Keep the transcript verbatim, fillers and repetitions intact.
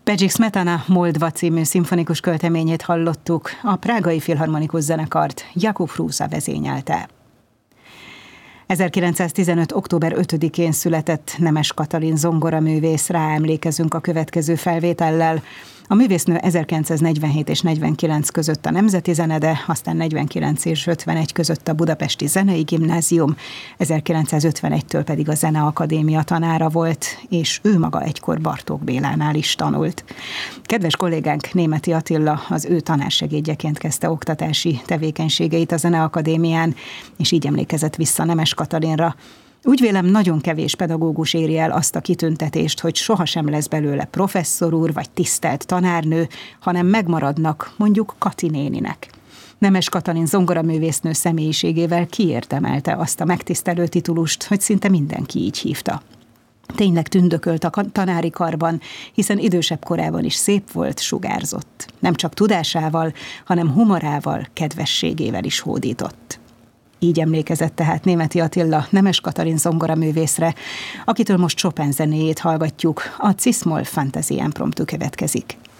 Bedřich Smetana Moldva című szimfonikus költeményét hallottuk, a Prágai Filharmonikus Zenekart Jakub Hrusa vezényelte. ezerkilencszáztizenöt. október ötödikén született Nemes Katalin zongoraművész, rá emlékezünk a következő felvétellel. A művésznő ezerkilencszáznegyvenhét és negyvenkilenc között a Nemzeti Zenede, aztán negyvenkilenc és ötvenegy között a Budapesti Zenei Gimnázium, ezerkilencszázötvenegytől pedig a Zeneakadémia tanára volt, és ő maga egykor Bartók Bélánál is tanult. Kedves kollégánk Németi Attila az ő tanársegédjeként kezdte oktatási tevékenységeit a Zeneakadémián, és így emlékezett vissza Nemes Katalinra. Úgy vélem, nagyon kevés pedagógus éri el azt a kitüntetést, hogy sohasem lesz belőle professzor úr vagy tisztelt tanárnő, hanem megmaradnak mondjuk Kati néninek. Nemes Katalin zongoraművésznő személyiségével kiérdemelte azt a megtisztelő titulust, hogy szinte mindenki így hívta. Tényleg tündökölt a tanári karban, hiszen idősebb korában is szép volt, sugárzott. Nem csak tudásával, hanem humorával, kedvességével is hódított. Így emlékezett tehát Németi Attila Nemes Katalin zongoraművészre, akitől most Chopin zenéjét hallgatjuk, a Cis-moll Fantasy Impromptu következik.